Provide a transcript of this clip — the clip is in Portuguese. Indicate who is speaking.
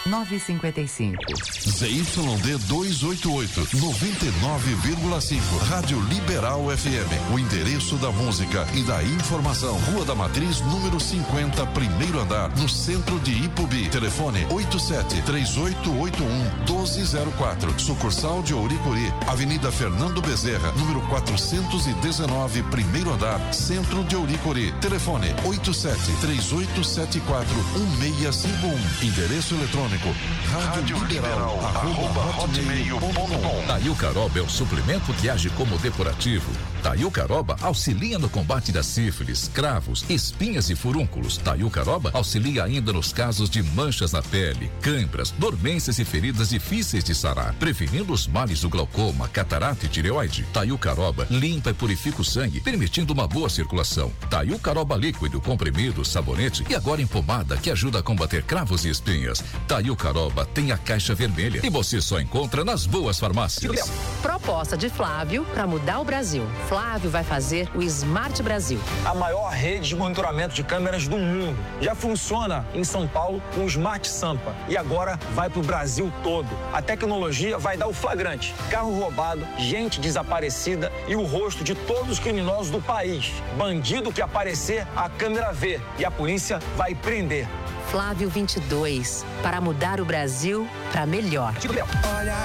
Speaker 1: 955.
Speaker 2: ZYD 288, 99,5. Rádio Liberal FM. O endereço da música e da informação. Rua da Matriz, número 50, primeiro andar, no centro de Ipubi. Telefone 87-3881-1204. Sucursal de Ouricuri. Avenida Fernando Bezerra, número 419, primeiro andar, centro de Ouricuri. Telefone 87-3874-1651. Endereço eletrônico Rádio Liberal, @hotmail.com.
Speaker 3: Taiucaroba é o suplemento que age como depurativo. Taiucaroba auxilia no combate da sífilis, cravos, espinhas e furúnculos. Taiucaroba auxilia ainda nos casos de manchas na pele, câimbras, dormências e feridas difíceis de sarar, prevenindo os males do glaucoma, catarata e tireoide. Taiucaroba limpa e purifica o sangue, permitindo uma boa circulação. Taiucaroba líquido, comprimido, sabonete e agora em pomada, que ajuda a combater cravos e espinhas. Taiucaroba tem a caixa vermelha e você só encontra nas boas farmácias.
Speaker 4: Proposta de Flávio para mudar o Brasil. Flávio vai fazer o Smart Brasil.
Speaker 5: A maior rede de monitoramento de câmeras do mundo. Já funciona em São Paulo com o Smart Sampa e agora vai para o Brasil todo. A tecnologia vai dar o flagrante. Carro roubado, gente desaparecida e o rosto de todos os criminosos do país. Bandido que aparecer, a câmera vê e a polícia vai prender.
Speaker 4: Flávio 22, para mudar o Brasil para melhor.
Speaker 5: Olha